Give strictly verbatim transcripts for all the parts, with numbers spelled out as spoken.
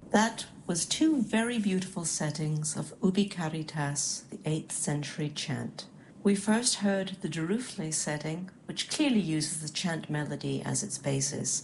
That was two very beautiful settings of Ubi Caritas, the eighth century chant. We first heard the Durufle setting, which clearly uses the chant melody as its basis,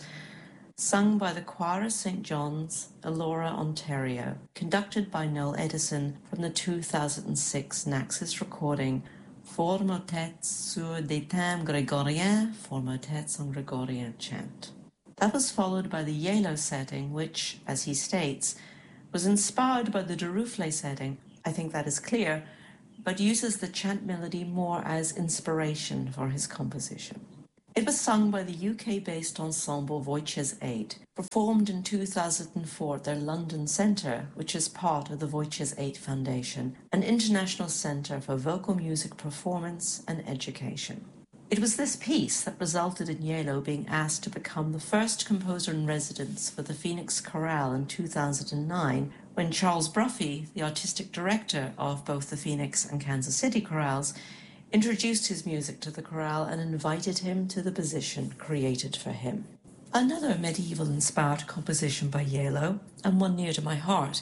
sung by the Choir of Saint John's, Elora, Ontario, conducted by Noel Edison from the two thousand six Naxos recording For motet sur des thèmes grégoriens, for motets en grégorien chant. That was followed by the Yelo setting, which, as he states, was inspired by the Durufle setting. I think that is clear, but uses the chant melody more as inspiration for his composition. It was sung by the U K-based ensemble Wojciech eight, performed in two thousand four at their London Centre, which is part of the Wojciech eight Foundation, an international centre for vocal music performance and education. It was this piece that resulted in Yelo being asked to become the first composer in residence for the Phoenix Chorale in two thousand nine, when Charles Bruffy, the artistic director of both the Phoenix and Kansas City chorales, introduced his music to the chorale and invited him to the position created for him. Another medieval-inspired composition by Yelo, and one near to my heart,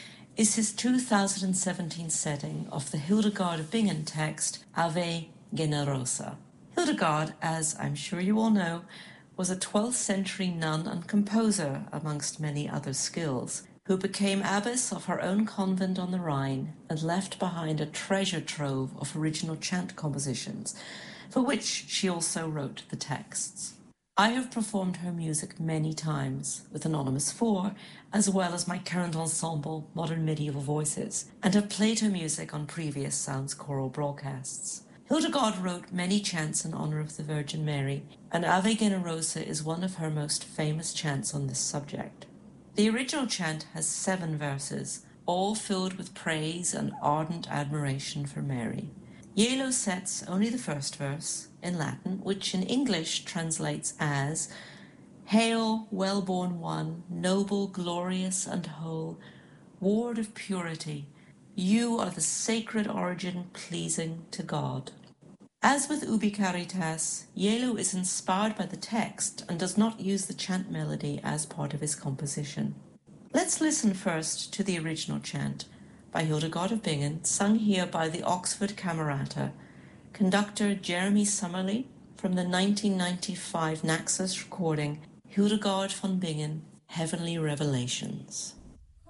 is his two thousand seventeen setting of the Hildegard of Bingen text, Ave Generosa. Hildegard, as I'm sure you all know, was a twelfth century nun and composer, amongst many other skills, who became abbess of her own convent on the Rhine and left behind a treasure trove of original chant compositions, for which she also wrote the texts. I have performed her music many times with Anonymous four, as well as my current ensemble, Modern Medieval Voices, and have played her music on previous Sounds choral broadcasts. Hildegard wrote many chants in honor of the Virgin Mary, and Ave Generosa is one of her most famous chants on this subject. The original chant has seven verses, all filled with praise and ardent admiration for Mary. Yelo sets only the first verse, in Latin, which in English translates as, Hail, well-born one, noble, glorious, and whole, ward of purity, you are the sacred origin pleasing to God. As with Ubi Caritas, Yelo is inspired by the text and does not use the chant melody as part of his composition. Let's listen first to the original chant by Hildegard of Bingen, sung here by the Oxford Camerata, conductor Jeremy Summerly from the nineteen ninety-five Naxos recording Hildegard von Bingen, Heavenly Revelations.